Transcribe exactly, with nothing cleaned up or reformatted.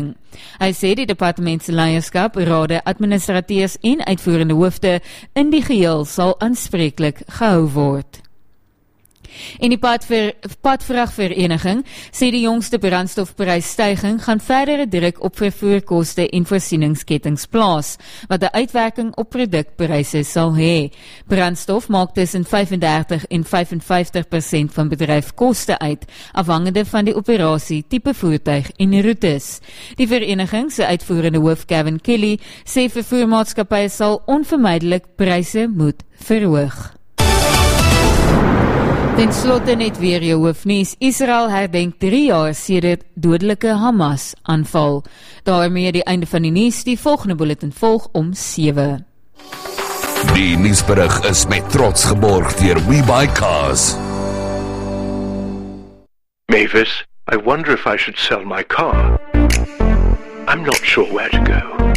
Hy sê die departement se leierskap, rade, administrateurs en uitvoerende hoofde in die geheel sal aanspreeklik gehou word. En die padver, padvragvereniging sê die jongste brandstofprysstyging gaan verdere druk op vervoerkoste en voorsieningskettings plaas, wat 'n uitwerking op produkpryse sal hê. Brandstof maak tussen vyf en dertig en vyf en vyftig persent van bedryfkoste uit, afhangende van die operasie, tipe voertuig en roetes. Die vereniging se uitvoerende hoof Kevin Kelly sê vervoermaatskappye sal onvermydelik pryse moet verhoog. Ten slotte net weer jou hoofnuus. Israel herdenk drie jaar sedert dodelike Hamas aanval. Daarmee die einde van die nuus. Die volgende bulletin volg om sewe. Die nuusberig is met trots geborg deur WeBuyCars. Mavis, I wonder if I should sell my car. I'm not sure where to go.